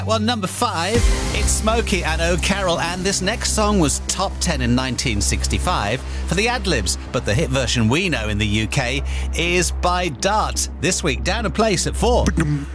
Well, number 5, it's Smokey and O'Carroll, and this next song was top 10 in 1965 for the Adlibs, but the hit version we know in the UK is by Dart. This week, down a place at 4.